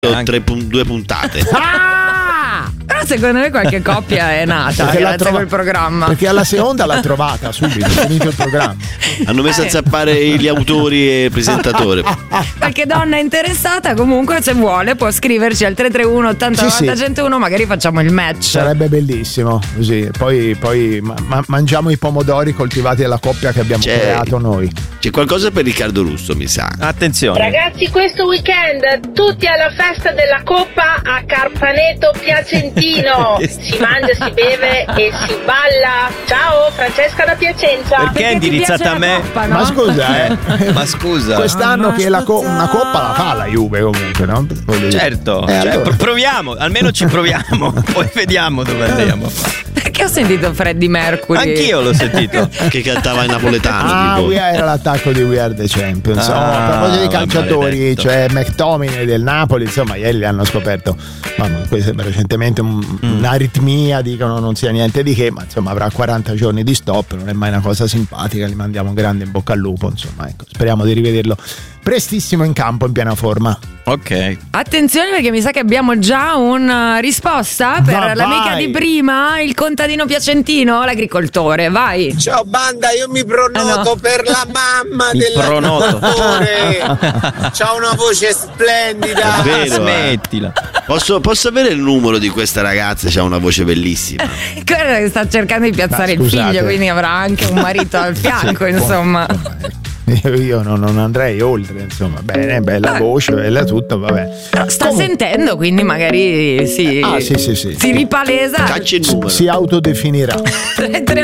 2 puntate. Però secondo me qualche coppia è nata grazie a quel programma. Perché alla seconda l'ha trovata subito, finito il programma. Hanno messo a zappare gli autori e il presentatore. Qualche donna interessata comunque, se vuole, può scriverci al 331 80 90 101, magari facciamo il match. Sarebbe bellissimo, così. Poi mangiamo i pomodori coltivati dalla coppia che abbiamo creato noi. C'è qualcosa per Riccardo Russo, mi sa. Attenzione. Ragazzi, questo weekend tutti alla festa della Coppa a Carpaneto Piacentino. Si mangia, si beve e si balla. Ciao, Francesca da Piacenza. Perché è indirizzata a me? Coppa, no? Ma scusa, Ma scusa. quest'anno che una coppa la fa la Juve comunque, no? Certo, allora. Proviamo, almeno ci proviamo, poi vediamo dove andiamo. Perché ho sentito Freddie Mercury? Anch'io l'ho sentito. Che cantava in napoletano. Tipo. Era l'attacco di We Are the Champions. A proposito di calciatori, maledetto. cioè McTominay del Napoli, insomma, ieri li hanno scoperto. Questo recentemente un'aritmia, dicono non sia niente di che, ma insomma avrà 40 giorni di stop, non è mai una cosa simpatica, gli mandiamo un grande in bocca al lupo, insomma, ecco, speriamo di rivederlo prestissimo in campo in piena forma. Ok. Attenzione, perché mi sa che abbiamo già una risposta per l'amica di prima, il contadino piacentino, l'agricoltore. Vai. Ciao banda, io mi pronoto per la mamma dell'agricoltore. C'ha una voce splendida. È vero, Smettila. Posso avere il numero di questa ragazza? C'ha una voce bellissima. Guarda che sta cercando di piazzare il figlio, quindi avrà anche un marito al fianco, insomma. Io non andrei oltre, insomma. Bene, bella voce, bella tutto, vabbè. Però sta sentendo, quindi magari si ripalesa. Caccia il numero. Si autodefinirà.